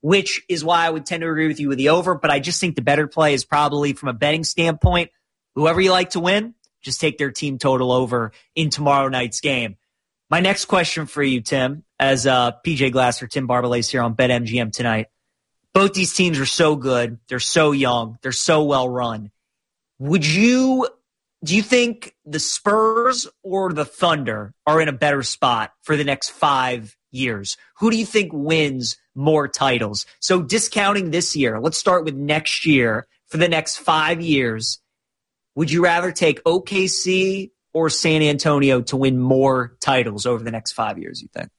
which is why I would tend to agree with you with the over. But I just think the better play is probably from a betting standpoint, whoever you like to win, just take their team total over in tomorrow night's game. My next question for you, Tim, as PJ Glasser, Tim Barbalace here on BetMGM tonight. Both these teams are so good. They're so young. They're so well run. Do you think the Spurs or the Thunder are in a better spot for the next 5 years? Who do you think wins more titles? So discounting this year, let's start with next year. For the next 5 years, would you rather take OKC or San Antonio to win more titles over the next 5 years, you think?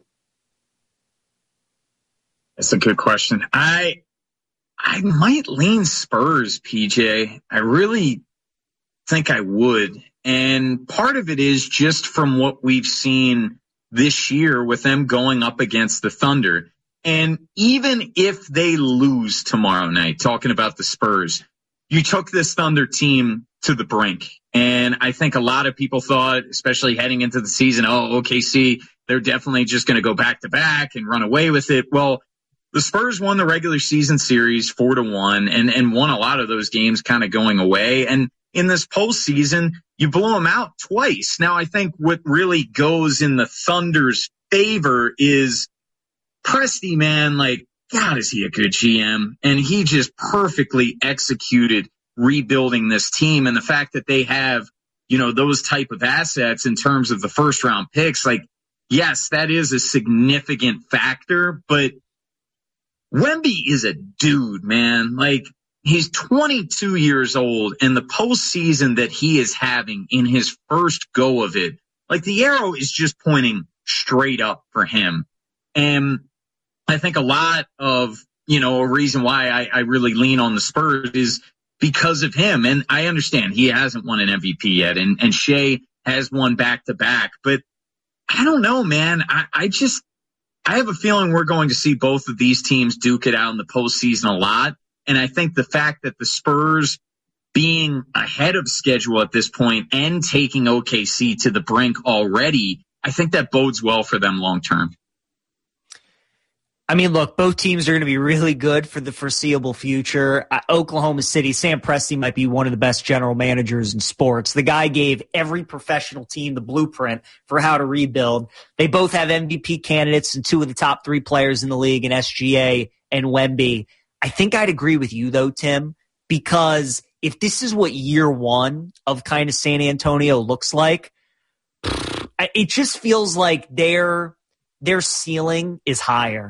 That's a good question. I might lean Spurs, PJ. I really think I would. And part of it is just from what we've seen this year with them going up against the Thunder. And even if they lose tomorrow night, talking about the Spurs, you took this Thunder team to the brink. And I think a lot of people thought, especially heading into the season, OKC, they're definitely just going to go back to back and run away with it. Well, the Spurs won the regular season series 4-1 and won a lot of those games kind of going away. And in this postseason, you blew them out twice. Now, I think what really goes in the Thunder's favor is Presti, man, like, God, is he a good GM? And he just perfectly executed rebuilding this team. And the fact that they have, those type of assets in terms of the first round picks, like, yes, that is a significant factor, but Wemby is a dude, man. Like, he's 22 years old, and the postseason that he is having in his first go of it, like, the arrow is just pointing straight up for him. And I think a lot of, a reason why I really lean on the Spurs is because of him. And I understand he hasn't won an MVP yet, and Shea has won back-to-back. But I don't know, man. I have a feeling we're going to see both of these teams duke it out in the postseason a lot. And I think the fact that the Spurs being ahead of schedule at this point and taking OKC to the brink already, I think that bodes well for them long term. I mean, look, both teams are going to be really good for the foreseeable future. Oklahoma City, Sam Presti might be one of the best general managers in sports. The guy gave every professional team the blueprint for how to rebuild. They both have MVP candidates and two of the top three players in the league in SGA and Wemby. I think I'd agree with you, though, Tim, because if this is what year one of kind of San Antonio looks like, it just feels like their ceiling is higher.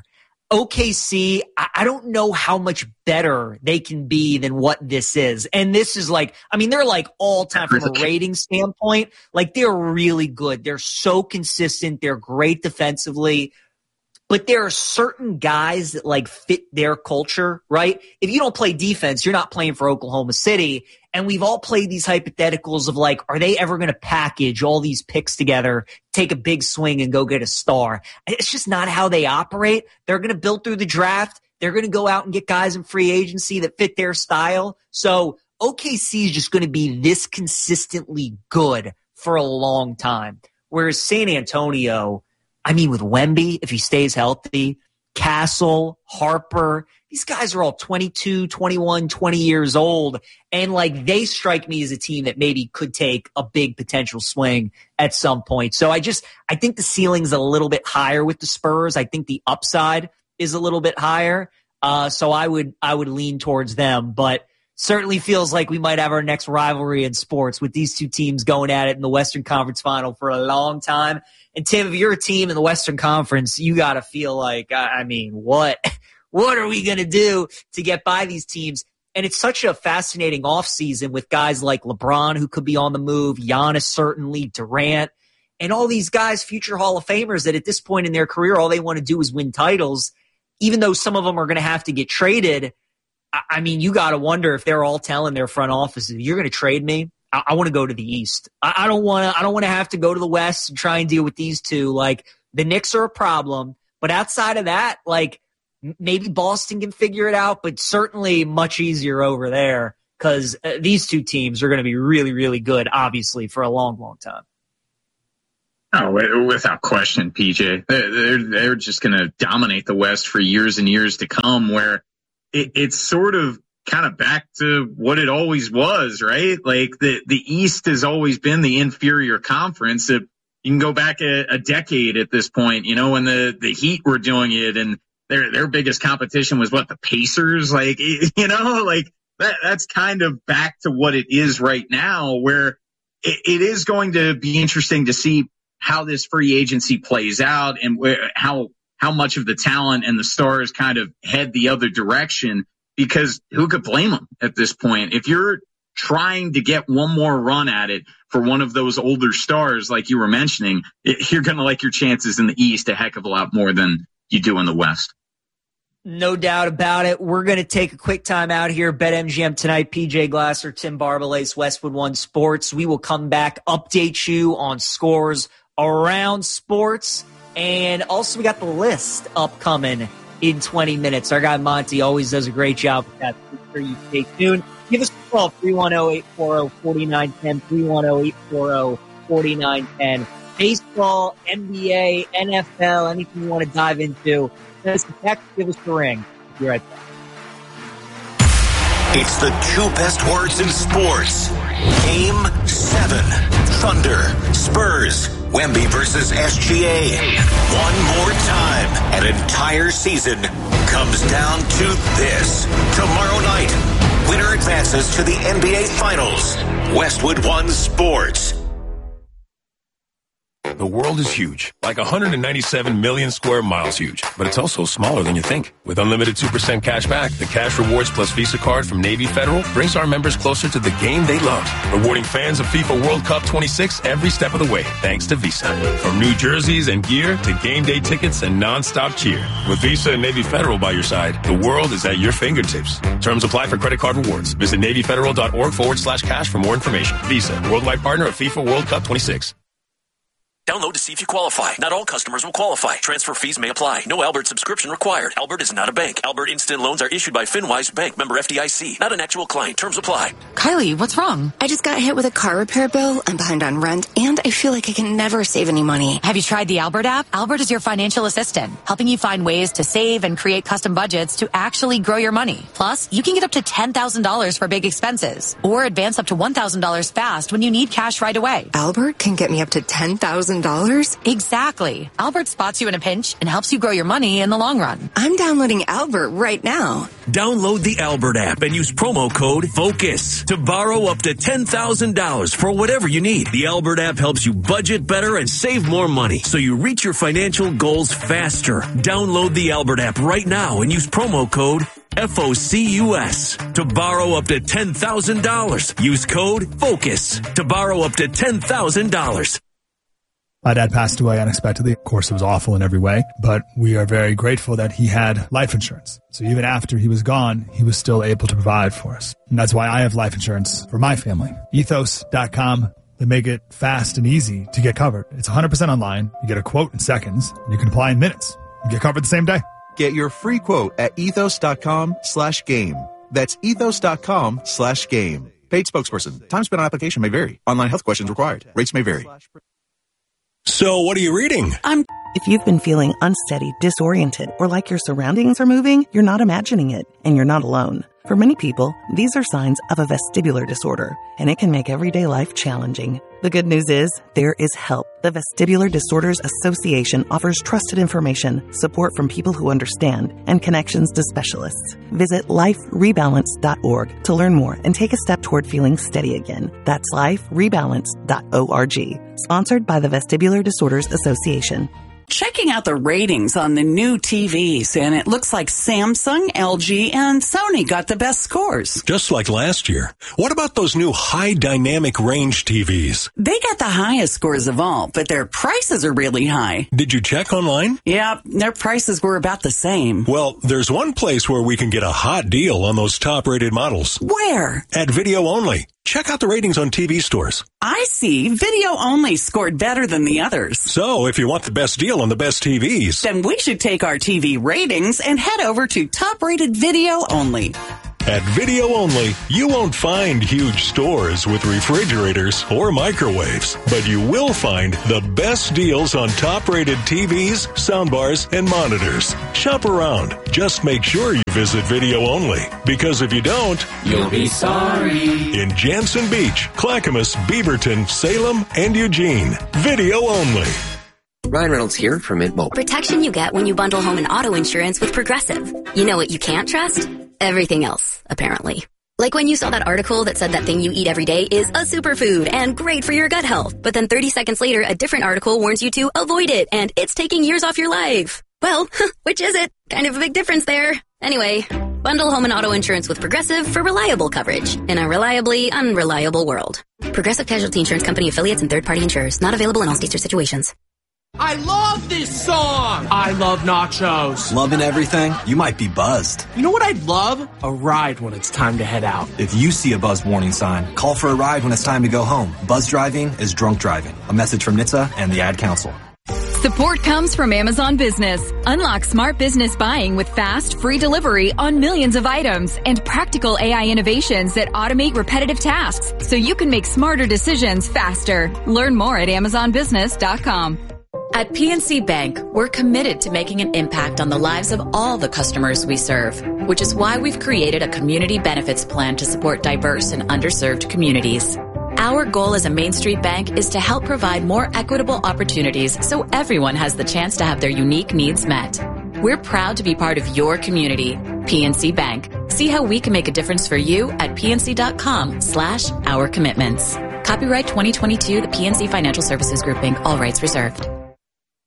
OKC, I don't know how much better they can be than what this is. And this is like, I mean, they're like all time from a rating standpoint. Like, they're really good. They're so consistent. They're great defensively. But there are certain guys that like fit their culture, right? If you don't play defense, you're not playing for Oklahoma City. And we've all played these hypotheticals of like, are they ever going to package all these picks together, take a big swing and go get a star? It's just not how they operate. They're going to build through the draft. They're going to go out and get guys in free agency that fit their style. So OKC is just going to be this consistently good for a long time. Whereas San Antonio, I mean, with Wemby, if he stays healthy, Castle, Harper, these guys are all 22, 21, 20 years old. And like, they strike me as a team that maybe could take a big potential swing at some point. So I think the ceiling's a little bit higher with the Spurs. I think the upside is a little bit higher. So I would lean towards them, but certainly feels like we might have our next rivalry in sports with these two teams going at it in the Western Conference Final for a long time. And Tim, if you're a team in the Western Conference, you got to feel like, I mean, what are we going to do to get by these teams? And it's such a fascinating offseason with guys like LeBron, who could be on the move, Giannis certainly, Durant, and all these guys, future Hall of Famers, that at this point in their career, all they want to do is win titles. Even though some of them are going to have to get traded, I mean, you got to wonder if they're all telling their front offices, you're going to trade me? I want to go to the East. I don't want to have to go to the West and try and deal with these two. Like, the Knicks are a problem, but outside of that, like, maybe Boston can figure it out, but certainly much easier over there because these two teams are going to be really, really good, obviously, for a long, long time. Oh, without question, PJ. They're just going to dominate the West for years and years to come, where it's sort of kind of back to what it always was, right? Like the East has always been the inferior conference. You can go back a decade at this point, when the Heat were doing it, and their biggest competition was the Pacers, that's kind of back to what it is right now, where it is going to be interesting to see how this free agency plays out and how much of the talent and the stars kind of head the other direction, because who could blame them at this point? If you're trying to get one more run at it for one of those older stars, like you were mentioning, you're going to like your chances in the East a heck of a lot more than you do in the West. No doubt about it. We're going to take a quick time out here. BetMGM tonight, PJ Glasser, Tim Barbalace, Westwood One Sports. We will come back, update you on scores around sports. And also we got the list upcoming in 20 minutes. Our guy Monty always does a great job with that. Make sure you stay tuned. Give us a call, 310-840-4910, 310-840-4910. Baseball, NBA, NFL, anything you want to dive into. Send us a text, give us a ring. Be right back. It's the two best words in sports. Game 7. Thunder, Spurs, Wemby versus SGA. One more time. An entire season comes down to this. Tomorrow night, winner advances to the NBA Finals. Westwood One Sports. The world is huge, like 197 million square miles huge, but it's also smaller than you think. With unlimited 2% cash back, the Cash Rewards Plus Visa card from Navy Federal brings our members closer to the game they love, rewarding fans of FIFA World Cup 26 every step of the way, thanks to Visa. From new jerseys and gear to game day tickets and non-stop cheer. With Visa and Navy Federal by your side, the world is at your fingertips. Terms apply for credit card rewards. Visit NavyFederal.org/cash for more information. Visa, worldwide partner of FIFA World Cup 26. Download to see if you qualify. Not all customers will qualify. Transfer fees may apply. No Albert subscription required. Albert is not a bank. Albert Instant Loans are issued by FinWise Bank, member FDIC. Not an actual client. Terms apply. Kylie, what's wrong? I just got hit with a car repair bill. I'm behind on rent, and I feel like I can never save any money. Have you tried the Albert app? Albert is your financial assistant, helping you find ways to save and create custom budgets to actually grow your money. Plus, you can get up to $10,000 for big expenses, or advance up to $1,000 fast when you need cash right away. Albert can get me up to $10,000? Exactly. Albert spots you in a pinch and helps you grow your money in the long run. I'm downloading Albert right now. Download the Albert app and use promo code FOCUS to borrow up to $10,000 for whatever you need. The Albert app helps you budget better and save more money so you reach your financial goals faster. Download the Albert app right now and use promo code FOCUS to borrow up to $10,000. Use code FOCUS to borrow up to $10,000. My dad passed away unexpectedly. Of course, it was awful in every way, but we are very grateful that he had life insurance. So even after he was gone, he was still able to provide for us. And that's why I have life insurance for my family. Ethos.com. They make it fast and easy to get covered. It's 100% online. You get a quote in seconds. And you can apply in minutes. You get covered the same day. Get your free quote at ethos.com/game. That's ethos.com/game. Paid spokesperson. Time spent on application may vary. Online health questions required. Rates may vary. So what are you reading? If you've been feeling unsteady, disoriented, or like your surroundings are moving, you're not imagining it, and you're not alone. For many people, these are signs of a vestibular disorder, and it can make everyday life challenging. The good news is, there is help. The Vestibular Disorders Association offers trusted information, support from people who understand, and connections to specialists. Visit liferebalance.org to learn more and take a step toward feeling steady again. That's liferebalance.org. Sponsored by the Vestibular Disorders Association. Checking out the ratings on the new TVs, and it looks like Samsung, LG, and Sony got the best scores. Just like last year. What about those new high dynamic range TVs? They got the highest scores of all, but their prices are really high. Did you check online? Yeah, their prices were about the same. Well, there's one place where we can get a hot deal on those top-rated models. Where? At Video Only. Check out the ratings on TV stores. I see. Video Only scored better than the others. So, if you want the best deal on the best TVs, then we should take our TV ratings and head over to top-rated Video Only. At Video Only, you won't find huge stores with refrigerators or microwaves, but you will find the best deals on top-rated TVs, soundbars, and monitors. Shop around. Just make sure you visit Video Only, because if you don't, you'll be sorry. In Jansen Beach, Clackamas, Beaverton, Salem, and Eugene. Video Only. Ryan Reynolds here from Mint Mobile. Protection you get when you bundle home and auto insurance with Progressive. You know what you can't trust? Everything else, apparently. Like when you saw that article that said that thing you eat every day is a superfood and great for your gut health. But then 30 seconds later, a different article warns you to avoid it and it's taking years off your life. Well, which is it? Kind of a big difference there. Anyway, bundle home and auto insurance with Progressive for reliable coverage in a reliably unreliable world. Progressive Casualty Insurance Company affiliates and third-party insurers. Not available in all states or situations. I love this song! I love nachos. Loving everything? You might be buzzed. You know what I'd love? A ride when it's time to head out. If you see a buzz warning sign, call for a ride when it's time to go home. Buzz driving is drunk driving. A message from NHTSA and the Ad Council. Support comes from Amazon Business. Unlock smart business buying with fast, free delivery on millions of items and practical AI innovations that automate repetitive tasks so you can make smarter decisions faster. Learn more at AmazonBusiness.com. At PNC Bank, we're committed to making an impact on the lives of all the customers we serve, which is why we've created a community benefits plan to support diverse and underserved communities. Our goal as a Main Street bank is to help provide more equitable opportunities so everyone has the chance to have their unique needs met. We're proud to be part of your community. PNC Bank. See how we can make a difference for you at pnc.com/our commitments. Copyright 2022, the PNC Financial Services Group, Inc., all rights reserved.